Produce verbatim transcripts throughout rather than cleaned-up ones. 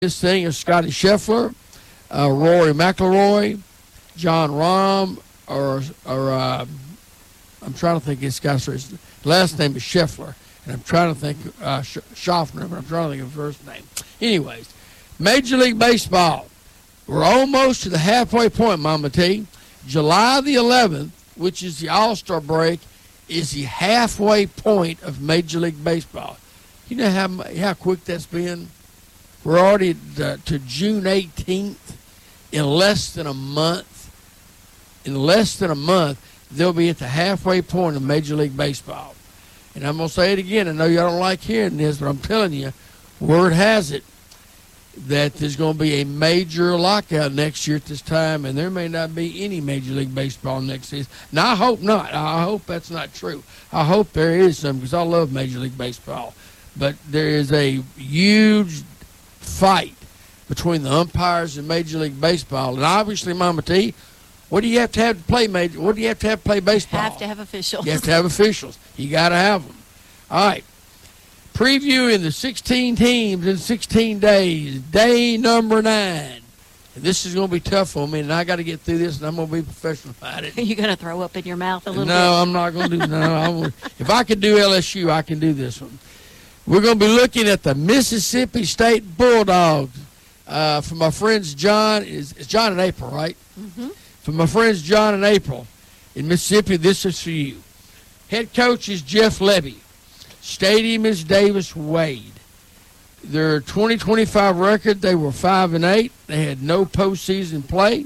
this thing is Scotty Scheffler, uh, Rory McIlroy, John Rahm, or or uh, I'm trying to think of this guy's his last name is Scheffler, and I'm trying to think uh, Schaffner, but I'm trying to think of his first name. Anyways, Major League Baseball, we're almost to the halfway point, Mama T. July the eleventh, which is the All-Star break, is the halfway point of Major League Baseball. You know how how quick that's been? We're already to, to June eighteenth. In less than a month, in less than a month, they'll be at the halfway point of Major League Baseball. And I'm going to say it again. I know y'all don't like hearing this, but I'm telling you, word has it that there's going to be a major lockout next year at this time, and there may not be any Major League Baseball next season. Now, I hope not. I hope that's not true. I hope there is some, because I love Major League Baseball. But there is a huge fight between the umpires in Major League Baseball. And obviously, Mama T, what do you have to have to play major? What do you have to have to play baseball? You have to have officials. You have to have officials. You got to have them. All right. Previewing the sixteen teams in sixteen days, day number nine. And this is going to be tough on me, and I got to get through this, and I'm going to be professional about it. Are you going to throw up in your mouth a little no, bit? No, I'm not going to do no. I won't. If I could do L S U, I can do this one. We're going to be looking at the Mississippi State Bulldogs. Uh, for my friends John, is it's John and April, right? Mm-hmm. For my friends John and April in Mississippi, this is for you. Head coach is Jeff Lebby. Stadium is Davis Wade. Their twenty twenty-five record, they were five and eight. They had no postseason play.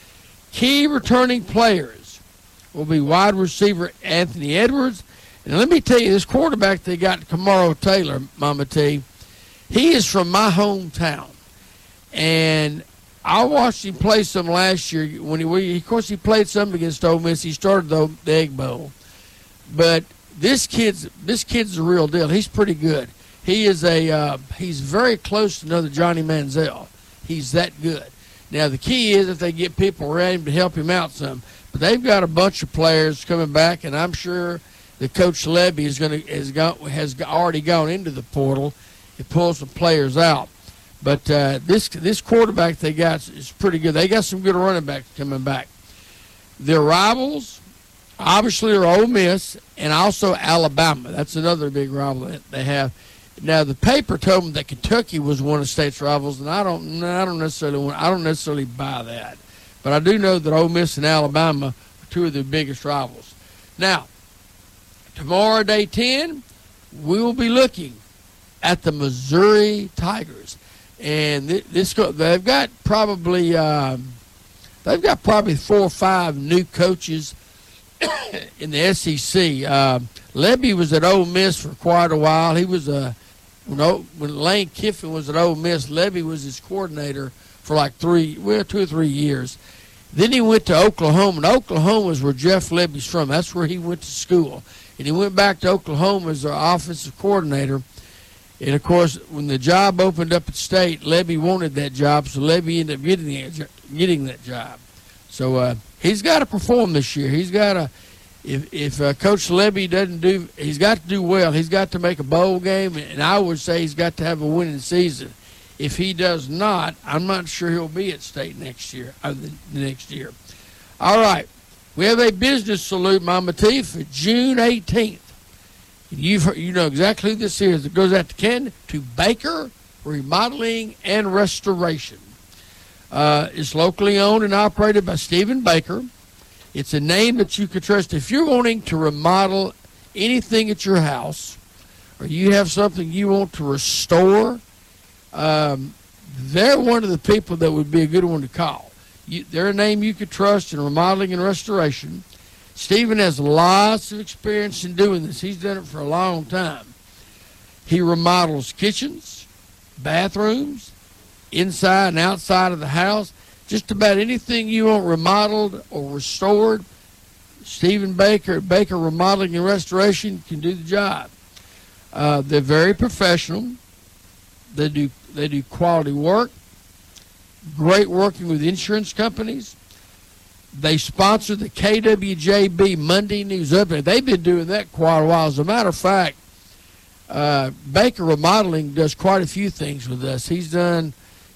Key returning players will be wide receiver Anthony Edwards. And let me tell you, this quarterback they got, Kamaro Taylor, Mama T, he is from my hometown. And I watched him play some last year. When he, of course, he played some against Ole Miss. He started the, the Egg Bowl. But this kid's this kid's the real deal. He's pretty good. He is a uh, he's very close to another Johnny Manziel. He's that good. Now the key is if they get people around him to help him out some. But they've got a bunch of players coming back, and I'm sure that Coach Lebby is going to has got has already gone into the portal and pulled some players out. But uh, this this quarterback they got is pretty good. They got some good running backs coming back. Their rivals, obviously, are Ole Miss and also Alabama. That's another big rival that they have. Now, the paper told them that Kentucky was one of State's rivals, and I don't, I don't necessarily, want, I don't necessarily buy that. But I do know that Ole Miss and Alabama are two of their biggest rivals. Now, tomorrow, day ten, we will be looking at the Missouri Tigers. And this they've got probably um, they've got probably four or five new coaches in the S E C. Uh, Lebby was at Ole Miss for quite a while. He was a when, o, when Lane Kiffin was at Ole Miss. Lebby was his coordinator for like three, well, two or three years. Then he went to Oklahoma, and Oklahoma is where Jeff Lebby's from. That's where he went to school, and he went back to Oklahoma as their offensive coordinator. And, of course, when the job opened up at State, Lebby wanted that job, so Lebby ended up getting, the, getting that job. So uh, he's got to perform this year. He's got to, if, if uh, Coach Lebby doesn't do, he's got to do well. He's got to make a bowl game, and I would say he's got to have a winning season. If he does not, I'm not sure he'll be at State next year, uh, the, the next year. All right. We have a business salute, Mama T, for June eighteenth. You've heard, you know exactly who this is. It goes out to Ken, to Baker Remodeling and Restoration. Uh, it's locally owned and operated by Stephen Baker. It's a name that you can trust. If you're wanting to remodel anything at your house, or you have something you want to restore, um, they're one of the people that would be a good one to call. You, they're a name you can trust in remodeling and restoration. Stephen has lots of experience in doing this. He's done it for a long time. He remodels kitchens, bathrooms, inside and outside of the house. Just about anything you want remodeled or restored, Stephen Baker at Baker Remodeling and Restoration can do the job. Uh, they're very professional. They do they do quality work. Great working with insurance companies. They sponsor the K W J B Monday News Update. They've been doing that quite a while. As a matter of fact, uh, Baker Remodeling does quite a few things with us. He's done